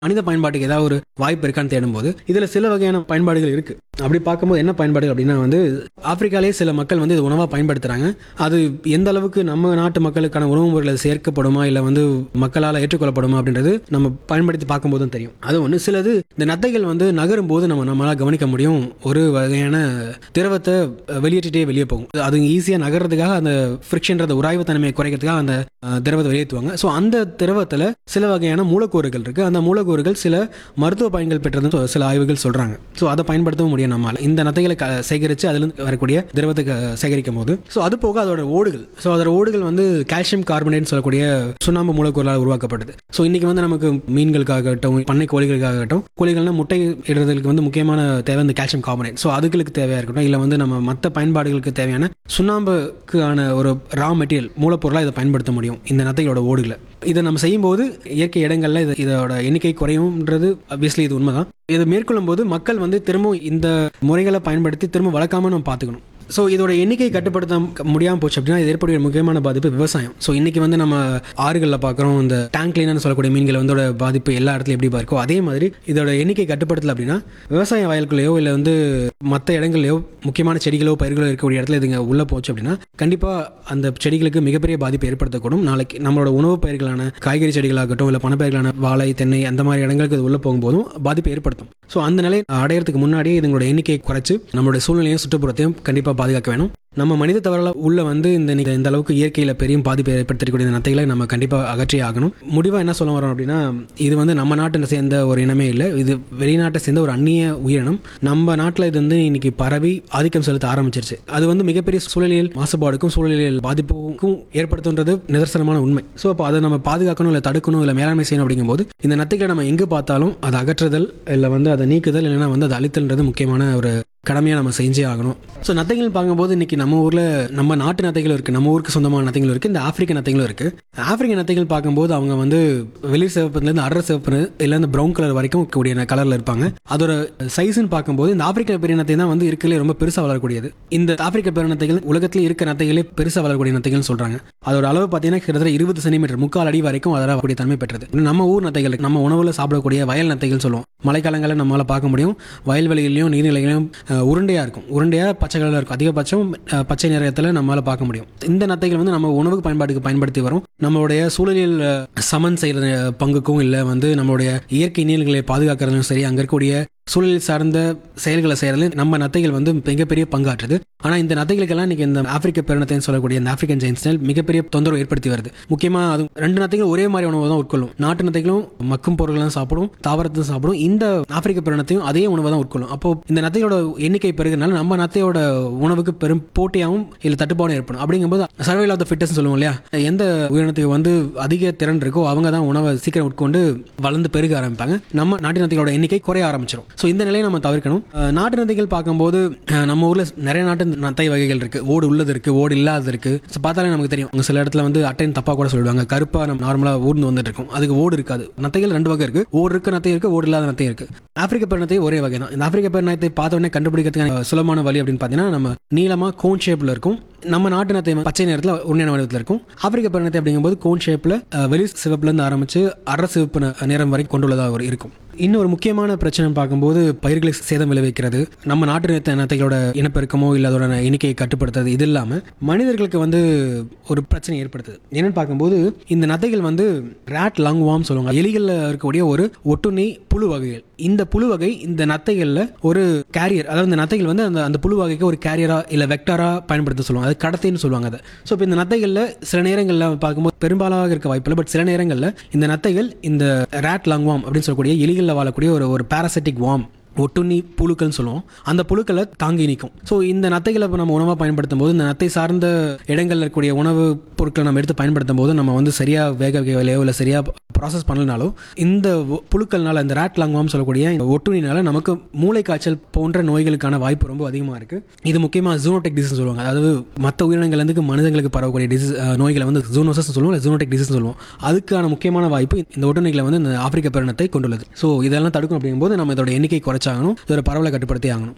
மனித பயன்பாட்டுக்கு ஏதாவது ஒரு வாய்ப்பு இருக்கான்னு தேடும்போது இதில் சில வகையான பயன்பாடுகள் இருக்குது. அப்படி பார்க்கும்போது என்ன பயன்பாடுகள் அப்படின்னா ஆப்பிரிக்காலே சில மக்கள் இது உணவாக பயன்படுத்துகிறாங்க. அது எந்த அளவுக்கு நம்ம நாட்டு மக்களுக்கான உணவு முறையில் சேர்க்கப்படுமா இல்லை மக்களால் ஏற்றுக்கொள்ளப்படுமா அப்படின்றது நம்ம பயன்படுத்தி பார்க்கும்போது தான் தெரியும். அது ஒன்று. சிலது இந்த நத்தைகள் நகரும் போது நம்மளால் கவனிக்க முடியும். ஒரு வகையான திரவத்தை வெளியேற்றிட்டே வெளியே போகும். அது ஈஸியாக நகர்றதுக்காக அந்த ஃப்ரிக்ஷன்றத உராய்வு தன்மையை குறைக்கிறதுக்காக அந்த திரவத்தை வெளியேற்றுவாங்க. ஸோ அந்த திரவத்தில் சில வகையான மூலக்கூறுகள் இருக்குது. அந்த மூலக்கூறுகள் சில மருத்துவ பயன்கள் பெற்றதுன்னு சில ஆய்வுகள் சொல்கிறாங்க. ஸோ அதை பயன்படுத்தவும் முடியும் நம்மளால். இந்த நத்தைகளை சேகரித்து அதிலிருந்து வரக்கூடிய திரவத்தை சேகரிக்கும் போது அது போக அதோட ஓடுகள். ஸோ அதோட ஓடுகள் கால்சியம் கார்பனேட் சொல்லக்கூடிய சுண்ணாம்பு மூலக்கூறால் உருவாக்கப்பட்டது. ஸோ இன்னைக்கு நமக்கு மீன்களுக்காகட்டும் பண்ணை கோழிகளுக்காகட்டும், கோழிகள்னா முட்டை இடுறதுக்கு முக்கியமான தேவை இந்த கால்சியம் கார்பனேட். ஸோ அதுகளுக்கு தேவையாக இருக்கட்டும் இல்லை நம்ம மற்ற பயன்பாடுகளுக்கு தேவையான சுண்ணாம்புக்கான ஒரு ரா மெட்டீரியல் மூலப்பொருளாக இதை பயன்படுத்த முடியும் இந்த நத்தைகளோட ஓடுகளை. இதை நம்ம செய்யும்போது இயற்கை இடங்கள்ல இதோட எண்ணிக்கை குறையும்ன்றது ஆப்வியஸ்லி இது உண்மைதான். இதை மேற்கொள்ளும் போது மக்கள் திரும்ப இந்த முறைகளை பயன்படுத்தி திரும்ப வளர்க்காம நம்ம பார்த்துக்கணும். ஸோ இதோட எண்ணிக்கை கட்டுப்படுத்த முடியாமல் போச்சு அப்படின்னா இது ஏற்படைய முக்கியமான பாதிப்பு விவசாயம். ஸோ இன்னைக்கு நம்ம ஆறுகளில் பார்க்குறோம் இந்த டேங்க் லைனர்னு சொல்லக்கூடிய மீன்கள் பாதிப்பு எல்லா இடத்துலையும் எப்படி இருக்கோ அதே மாதிரி இதோட எண்ணிக்கை கட்டுப்படுத்தல அப்படின்னா விவசாய வயல்குள்ளேயோ இல்லை மற்ற இடங்கள்லையோ முக்கியமான செடிகளோ பயிர்களோ இருக்கக்கூடிய இடத்துல இதுங்க உள்ளே போச்சு அப்படின்னா கண்டிப்பாக அந்த செடிகளுக்கு மிகப்பெரிய பாதிப்பு ஏற்படுத்தக்கூடும். நாளைக்கு நம்மளோட உணவு பயிர்களான காய்கறி செடிகளாகட்டும் இல்லை பணப்பயிர்களான வாழை தென்னை அந்த மாதிரி இடங்களுக்கு இது உள்ளே போகும்போதும் பாதிப்பு ஏற்படுத்தும். ஸோ அந்த நிலை அடையிறதுக்கு முன்னாடியே இதுங்களோட எண்ணிக்கையை குறைச்சு நம்மளுடைய சூழ்நிலையும் சுற்றுப்புறத்தையும் கண்டிப்பாக பாதுகாக்க வேணும். நம்ம மனித தவறால உள்ள இந்த அளவுக்கு இயற்கையில் பெரிய பாதிப்பை ஏற்படுத்தக்கூடிய இந்த நத்தைகளை நம்ம கண்டிப்பாக அகற்றி ஆகணும். முடிவாக என்ன சொல்ல வரோம் அப்படின்னா இது நம்ம நாட்டை சேர்ந்த ஒரு இனமே இல்லை. இது வெளிநாட்டை சேர்ந்த ஒரு அந்நிய உயிரினம். நம்ம நாட்டில் இது இன்னைக்கு பரவி ஆதிக்கம் செலுத்த ஆரம்பிச்சிருச்சு. அது மிகப்பெரிய சூழலியல் மாசுபாடுக்கும் சூழலியல் பாதிப்புக்கும் ஏற்படுத்துன்றது நிதர்சனமான உண்மை. ஸோ அப்போ அதை நம்ம பாதுகாக்கணும் இல்லை தடுக்கணும் இல்லை மேலாண்மை செய்யணும் அப்படிங்கும்போது இந்த நத்தைகளை நம்ம எங்கே பார்த்தாலும் அதை அகற்றுதல் இல்லை அதை நீக்குதல் இல்லைன்னா அதை அழித்தல்ன்றது முக்கியமான ஒரு கடமையாக நம்ம செஞ்சே ஆகணும். ஸோ நத்தைகள் பார்க்கும்போது இன்றைக்கி நம்ம ஊரில் நம்ம நாட்டு நத்தைகளும் இருக்குது, நம்ம ஊருக்கு சொந்தமான நத்தைகளும் இருக்குது, இந்த ஆப்பிரிக்க நத்தைகளும் இருக்குது. ஆப்பிரிக்க நத்தைகள் பார்க்கும்போது அவங்க வெளிர் சிவப்புலேருந்து அடர் சிவப்பு இல்லை இந்த ப்ரௌன் கலர் வரைக்கும் கூடிய கலரில் இருப்பாங்க. அதோட சைஸ்ன்னு பார்க்கும்போது இந்த ஆப்பிரிக்க பெரிய நத்தை தான் இருக்கிறதுலே ரொம்ப பெருசாக வளரக்கூடியது. இந்த ஆப்பிரிக்க பெரிய நத்தைகள் உலகத்தில் இருக்க நத்தைகளே பெருசாக வளரக்கூடிய நத்தைகள்னு சொல்கிறாங்க. அதோட அளவு பார்த்தீங்கன்னா கிட்டத்தட்ட 20 சென்டிமீட்டர் 3/4 அடி வரைக்கும் அதோட கூடிய தன்மை பெற்றது. நம்ம ஊர் நத்தைகள் நம்ம உணவில் சாப்பிடக்கூடிய வயல் நத்தைகள் சொல்லுவோம். மழைக்காலங்களில் நம்மளால் பார்க்க முடியும். வயல்வெளிகளையும் நீர்நிலைகளையும் உருண்டையாக இருக்கும், உருண்டையாக பச்சை கலரில் இருக்கும். அதிகபட்சம் பச்சை நிறத்தில் நம்மளால் பார்க்க முடியும். இந்த நத்தைகள் நம்ம உணவு பயன்பாட்டுக்கு பயன்படுத்தி வரும். நம்மளுடைய சூழலில் சமன் செய்கிற பங்குக்கும் இல்லை நம்மளுடைய இயற்கை நீர்நிலைகளை பாதுகாக்கிறதும் சரி, அங்கே இருக்கக்கூடிய சூழலில் சார்ந்த செயல்களை செய்யறது நம்ம நத்தைகள் மிகப்பெரிய பங்காற்றுது. ஆனால் இந்த நத்தைகளுக்கெல்லாம் இன்னைக்கு இந்த ஆப்பிரிக்க பெருநத்தைன்னு சொல்லக்கூடிய இந்த ஆப்பிரிக்கன் ஜெயின்ட் ஸ்னேல் மிகப்பெரிய தொந்தரவு ஏற்படுத்தி வருது. முக்கியமாக அது 2 நத்தைகள் ஒரே மாதிரி உணவு தான் உட்கொள்ளும். நாட்டு நத்தைகளும் மக்கும் பொருட்களும் சாப்பிடும், தாவரத்தையும் சாப்பிடும். இந்த ஆப்பிரிக்க பெருநத்தையும் அதே உணவை தான் உட்கொள்ளும். அப்போ இந்த நத்தையோட எண்ணிக்கை பெருகிறதுனால நம்ம நத்தையோட உணவுக்கு பெரும் போட்டியாகவும் இல்லை தட்டுப்பாடும் ஏற்படும். அப்படிங்கும்போது சர்வைவல் ஆஃப் த ஃபிட்டஸ்ட் சொல்லுவோம் இல்லையா, எந்த உயிரினத்துக்கு அதிக திறன் இருக்கோ அவங்க தான் உணவை சீக்கிரம் உட்கொண்டு வளர்ந்து பெருக ஆரம்பிப்பாங்க. நம்ம நாட்டு நத்தைகளோட எண்ணிக்கை குறைய ஆரம்பிச்சிடும். ஸோ இந்த நிலையை நம்ம தவிர்க்கணும். நாட்டு நத்தைகள் பார்க்கும்போது நம்ம ஊரில் நிறைய நாட்டு நத்தை வகைகள் இருக்குது. ஓடு உள்ளது இருக்குது, ஓடு இல்லாதது இருக்குது. ஸோ பார்த்தாலே நமக்கு தெரியும். சில இடத்துல அட்டைன்னு தப்பாக கூட சொல்லிடுவாங்க. கருப்பாக நம்ம நார்மலாக ஊர்ந்து வந்துட்டு இருக்கும், அதுக்கு ஓடு இருக்காது. நத்தைகள் 2 வகை இருக்குது. ஓடு இருக்க நத்தை இருக்குது, ஓடு இல்லாத நத்தை இருக்குது. ஆப்பிரிக்க பெருநத்தை ஒரே வகை தான். இந்த ஆப்பிரிக்க பெருநத்தை பார்த்த உடனே கண்டுபிடிக்கிறதுக்கான சுலமான வழி அப்படின்னு பார்த்தீங்கன்னா நம்ம நீளமாக கோன் ஷேப்பில் இருக்கும். நம்ம நாட்டு நத்தை பச்சை நேரத்தில் உண்மையான வடிவத்தில் இருக்கும். ஆப்பிரிக்க பெருநத்தை அப்படிங்கும்போது கோன் ஷேப்பில் வெளிர் சிவப்புலேருந்து ஆரம்பித்து அடர் சிவப்பு நிறம் வரை கொண்டுள்ளதாக இருக்கும். இன்னொரு முக்கியமான பிரச்சனை பார்க்கும்போது பயிர்களை சேதம் விளைவிக்கிறது, நம்ம நாட்டு நத்தைகளோட இனப்பெருக்கமோ இல்லை அதோட எண்ணிக்கையை கட்டுப்படுத்துறது, இது இல்லாமல் மனிதர்களுக்கு ஒரு பிரச்சனை ஏற்படுத்துது. என்னன்னு பார்க்கும்போது இந்த நத்தைகள் ரேட் லங் வார்ம் சொல்லுவாங்க. எலிகளில் இருக்கக்கூடிய ஒரு ஒட்டுண்ணி புழு வகைகள். இந்த புழு வகை இந்த நத்தைகளில் ஒரு கேரியர், அதாவது இந்த நத்தைகள் அந்த புழு வகைக்கு ஒரு கேரியரா இல்லை வெக்டாரா பயன்படுத்த சொல்லுவாங்க. அது கடத்தைன்னு சொல்லுவாங்க அதை. ஸோ இப்போ இந்த நத்தைகளில் சில நேரங்களில் பார்க்கும்போது பெரும்பாலாக இருக்க வாய்ப்பில்லை. பட் சில நேரங்களில் இந்த நத்தைகள் இந்த ரேட் லங் வார்ம் அப்படின்னு சொல்லக்கூடிய எலிகளில் வாழக்கூடிய ஒரு பாராசிட்டிக் வார்ம் ஒட்டுண்ணி புழுக்கள்னு சொல்லுவோம். அந்த புழுக்களை தாங்கி நிற்கும். ஸோ இந்த நத்தைகளை நம்ம உணவாக பயன்படுத்தும் போது இந்த நத்தை சார்ந்த இடங்களில் இருக்கக்கூடிய உணவு பொருட்களை நம்ம எடுத்து பயன்படுத்தும் போது நம்ம சரியாக வேக வைக்கலையோ இல்லை சரியாக ப்ராசஸ் பண்ணலனாலும் இந்த புழுக்கள்னால இந்த ரேட் லாங்வாம் சொல்லக்கூடிய இந்த ஒட்டுண்ணினால நமக்கு மூளை காய்ச்சல் போன்ற நோய்களுக்கான வாய்ப்பு ரொம்ப அதிகமாக இருக்குது. இது முக்கியமாக ஜூனோடிக் டிசீஸ் சொல்லுவாங்க. அதாவது மற்ற உயிரினங்கள்லேருந்து மனிதர்களுக்கு பரவக்கூடிய டிசீஸ் நோய்களை ஜூனோசஸ் சொல்லுவோம், இல்லை ஜூனோடிக் டிசீஸ் சொல்லுவோம். அதுக்கான முக்கியமான வாய்ப்பு இந்த ஒட்டுண்ணிகளை இந்த ஆப்பிரிக்க பெருநத்தை கொண்டுள்ளது. ஸோ இதெல்லாம் தடுக்கும் அப்படிங்கும்போது நம்ம இதோட எண்ணிக்கை குறைச்சாகணும், இதோட பரவலை கட்டுப்படுத்தி ஆகணும்.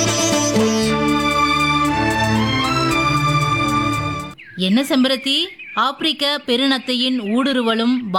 என்ன செம்பருத்தி, ஆப்பிரிக்க பெருநத்தையின் ஊடுருவலும்